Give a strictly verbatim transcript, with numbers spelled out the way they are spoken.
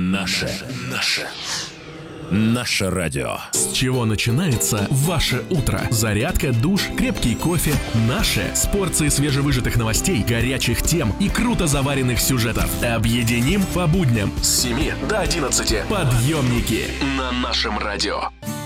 Наше, наше, наше радио. С чего начинается ваше утро? Зарядка, душ, крепкий кофе. Наше с порцией свежевыжатых новостей, горячих тем и круто заваренных сюжетов. Объединим по будням с семи до одиннадцати. Подъемники на нашем радио.